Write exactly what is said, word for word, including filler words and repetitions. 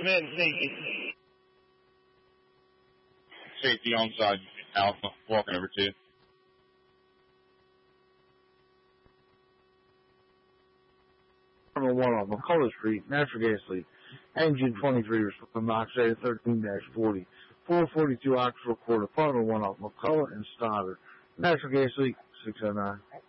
Command safety. Safety on side, Alpha, walking over to you. Terminal one on McCullough Street, natural gas leak. Engine twenty-three from Oxide thirteen dash forty. four forty-two Oxford Court, apartment one off McCullough and Stoddard. Natural gas leak, six oh nine.